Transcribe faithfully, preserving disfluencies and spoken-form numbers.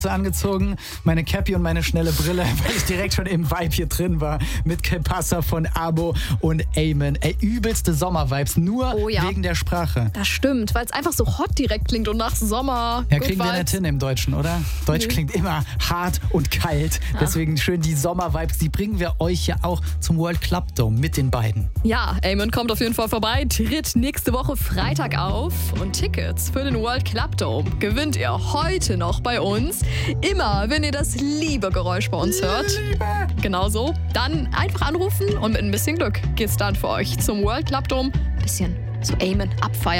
angezogen, meine Cappy und meine schnelle Brille, weil ich direkt schon im Vibe hier drin war mit Que Pasa von Abo und Eamon. Ey, übelste Sommer-Vibes, nur Oh ja. wegen der Sprache. Das stimmt, weil es einfach so hot direkt klingt und nach Sommer. Ja, Good kriegen wir Vibes. nicht hin im Deutschen, oder? Deutsch Nee. klingt immer hart und kalt. Deswegen schön die Sommer-Vibes, die bringen wir euch ja auch zum World Club Dome mit den beiden. Ja, Eamon kommt auf jeden Fall vorbei, tritt nächste Woche Freitag auf und Tickets für den World Club Dome gewinnt ihr heute noch bei uns. Immer, wenn ihr das liebe Geräusch bei uns hört. Genau so. Dann einfach anrufen und mit ein bisschen Glück geht's dann für euch zum World Club Dome. Ein bisschen zu Eamon abfeiern.